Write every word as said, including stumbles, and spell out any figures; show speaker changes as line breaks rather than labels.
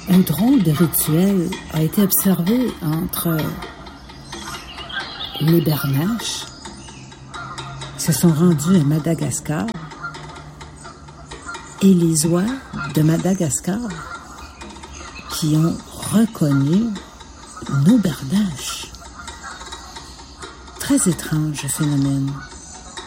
Un drôle de rituel a été observé entre les Bernaches, qui se sont rendus à Madagascar, et les oies de Madagascar, qui ont reconnu nos Bernaches. Très étrange phénomène.